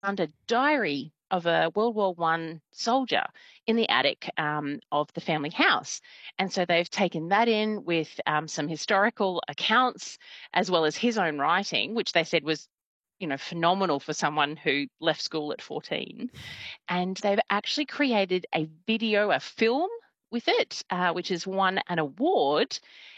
found a diary of a World War I soldier in the attic of the family house. And so they've taken that in with some historical accounts as well as his own writing, which they said was, phenomenal for someone who left school at 14. And they've actually created a video, a film with it, which has won an award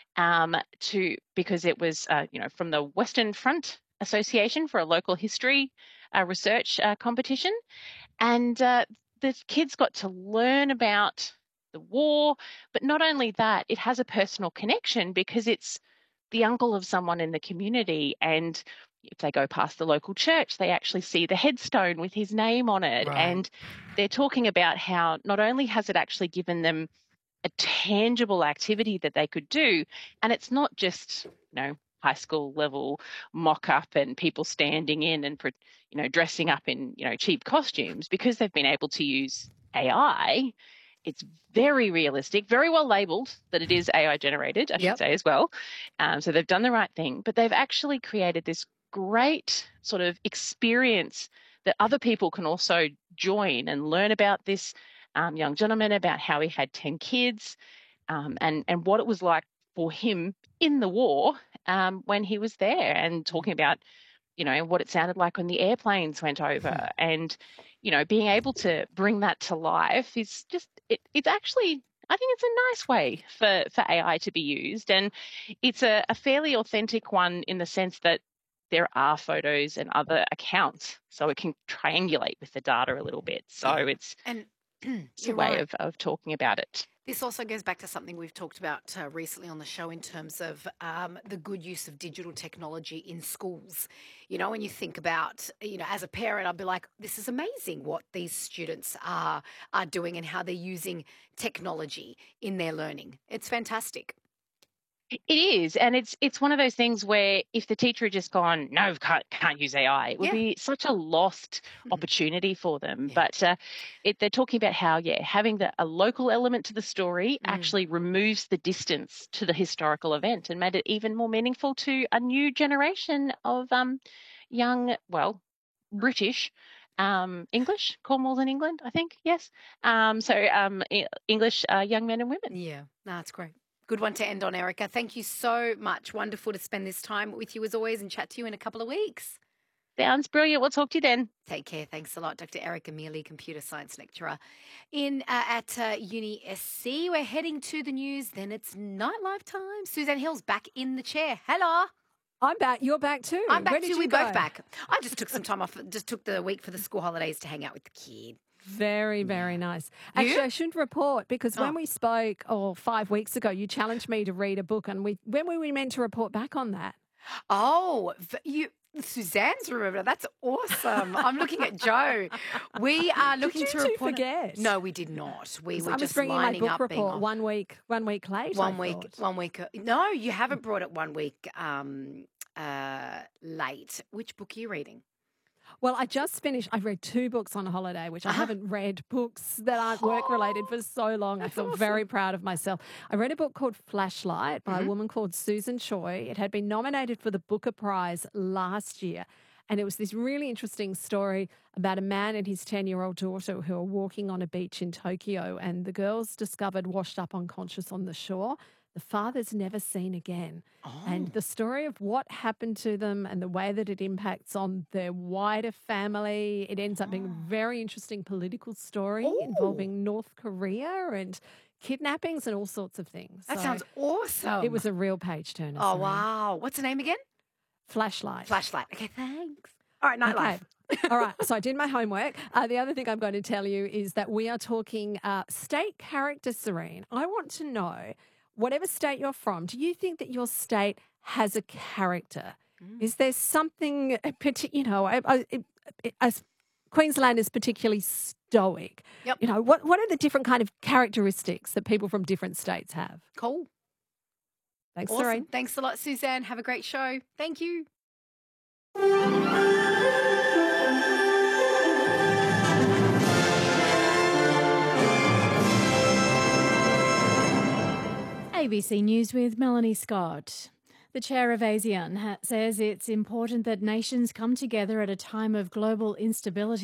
because it was, from the Western Front Association for a local history research competition. And the kids got to learn about the war, but not only that, it has a personal connection because it's the uncle of someone in the community. And if they go past the local church, they actually see the headstone with his name on it. Right. And they're talking about how not only has it actually given them a tangible activity that they could do, and it's not just, high school level mock up and people standing in and, dressing up in, cheap costumes, because they've been able to use AI. It's very realistic, very well labeled that it is AI generated, I should say as well. So they've done the right thing, but they've actually created this great sort of experience that other people can also join and learn about this young gentleman, about how he had 10 kids, and what it was like for him in the war when he was there, and talking about, what it sounded like when the airplanes went over. And, being able to bring that to life is just, it's actually, I think it's a nice way for AI to be used. And it's a fairly authentic one in the sense that there are photos and other accounts, so it can triangulate with the data a little bit. So it's a way of talking about it. This also goes back to something we've talked about recently on the show in terms of the good use of digital technology in schools. When you think about, as a parent, I'd be like, this is amazing what these students are doing and how they're using technology in their learning. It's fantastic. It is, and it's one of those things where if the teacher had just gone, no, can't use AI, it would be such a lost opportunity for them. But they're talking about how, having a local element to the story actually removes the distance to the historical event and made it even more meaningful to a new generation of young, British English, Cornwall's in England, I think, yes. English young men and women. Yeah, no, that's great. Good one to end on, Erica. Thank you so much. Wonderful to spend this time with you as always and chat to you in a couple of weeks. Sounds brilliant. We'll talk to you then. Take care. Thanks a lot, Dr. Erica Mealy, computer science lecturer at Uni SC. We're heading to the news. Then it's nightlife time. Suzanne Hill's back in the chair. Hello. I'm back. You're back too. I'm back too. We're both back. I just took some time off. Just took the week for the school holidays to hang out with the kid. Very, very nice. Actually, I shouldn't report because when we spoke 5 weeks ago, you challenged me to read a book, and when were we meant to report back on that? Oh, Suzanne's remembered. That's awesome. I'm looking at Joe. We are looking to report. Forget? No, we did not. We were just bringing lining my book up. report 1 week late. 1 week. 1 week. No, you haven't brought it 1 week late. Which book are you reading? Well, I just finished. I've read 2 books on holiday, which I haven't read books that aren't work-related for so long. I feel very proud of myself. I read a book called Flashlight by a woman called Susan Choi. It had been nominated for the Booker Prize last year. And it was this really interesting story about a man and his 10-year-old daughter who are walking on a beach in Tokyo, and the girl's discovered washed up unconscious on the shore. The father's never seen again. And the story of what happened to them and the way that it impacts on their wider family, it ends up being a very interesting political story involving North Korea and kidnappings and all sorts of things. That sounds awesome. It was a real page turner. Oh, wow. What's the name again? Flashlight. Flashlight. Okay, thanks. All right, nightlife. Okay. All right, so I did my homework. The other thing I'm going to tell you is that we are talking state character, Serene. I want to know, whatever state you're from, do you think that your state has a character? Is there something, Queensland is particularly stoic. Yep. What are the different kind of characteristics that people from different states have? Cool. Thanks, Awesome. Serene. Thanks a lot, Suzanne. Have a great show. Thank you. ABC News with Melanie Scott. The chair of ASEAN says it's important that nations come together at a time of global instability.